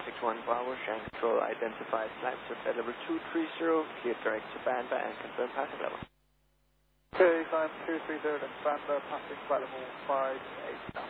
61 Bravo, Shanghai Control, identified flight to level 230, cleared direct to Bandar and confirm passing level. Okay, climb 230 and Bandar, passing flight level 58 now.